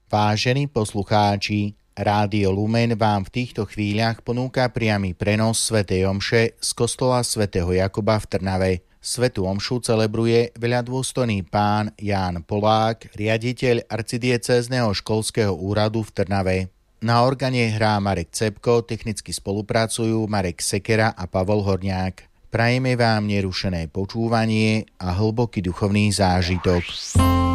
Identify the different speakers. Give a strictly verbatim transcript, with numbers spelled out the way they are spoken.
Speaker 1: Vážení poslucháči, Rádio Lumen vám v týchto chvíľach ponúka priamy prenos svätej omše z kostola svätého Jakuba v Trnave. Svätú omšu celebruje veľadôstojný pán Ján Polák, riaditeľ arcidiecézneho školského úradu v Trnave. Na organe hrá Marek Cepko, technicky spolupracujú Marek Sekera a Pavol Horniák. Prajeme vám nerušené počúvanie a hlboký duchovný zážitok.